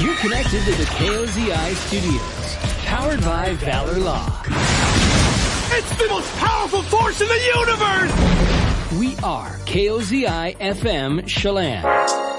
You're connected to the KOZI studios, powered by Valor Law. It's the most powerful force in the universe! We are KOZI FM Chelan.